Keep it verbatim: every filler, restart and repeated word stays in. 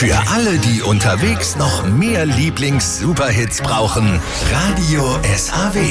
Für alle, die unterwegs noch mehr Lieblings-Superhits brauchen, Radio S H W.